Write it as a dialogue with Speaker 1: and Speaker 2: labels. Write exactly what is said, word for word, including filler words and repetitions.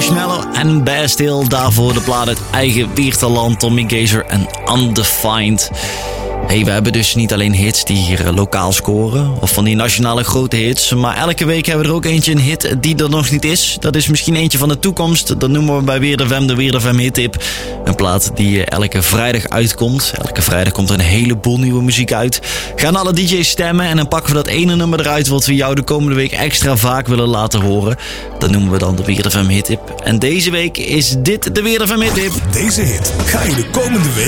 Speaker 1: Marshmello en Bastille. Daarvoor de plaat uit eigen Weerterland, Tommy Gazer en Undefined. Hey, we hebben dus niet alleen hits die hier lokaal scoren, of van die nationale grote hits, maar elke week hebben we er ook eentje een hit die er nog niet is. Dat is misschien eentje van de toekomst. Dat noemen we bij Weer de Fem de Weer de Fem hittip. Een plaat die elke vrijdag uitkomt. Elke vrijdag komt er een heleboel nieuwe muziek uit. Gaan alle D J's stemmen en dan pakken we dat ene nummer eruit wat we jou de komende week extra vaak willen laten horen. Dat noemen we dan de Weer de Fem hittip. En deze week is dit de Weer de Fem hittip.
Speaker 2: Deze hit ga je de komende week